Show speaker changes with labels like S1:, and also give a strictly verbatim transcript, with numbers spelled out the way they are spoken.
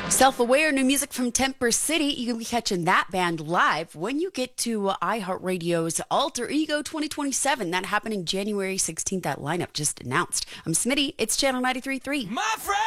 S1: Self-Aware, new music from Temper City. You can be catching that band live when you get to iHeartRadio's Alter Ego twenty twenty-seven. That happening January sixteenth. That lineup just announced. I'm Smitty. It's Channel ninety-three point three.
S2: My friend!